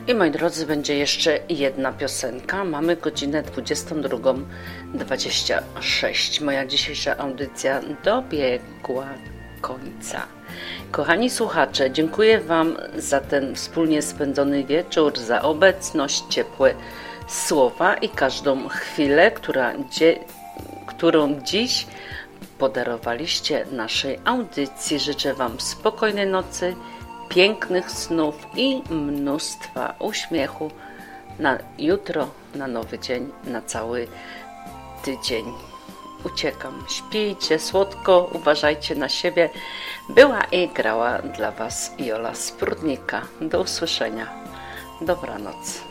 I moi drodzy, będzie jeszcze jedna piosenka. Mamy godzinę 22:26. Moja dzisiejsza audycja dobiegła końca. Kochani słuchacze, dziękuję Wam za ten wspólnie spędzony wieczór, za obecność, ciepłe słowa i każdą chwilę, którą dziś podarowaliście naszej audycji. Życzę Wam spokojnej nocy, pięknych snów i mnóstwa uśmiechu na jutro, na nowy dzień, na cały tydzień. Uciekam, śpijcie słodko, uważajcie na siebie. Była i grała dla Was Jola z Prudnika. Do usłyszenia. Dobranoc.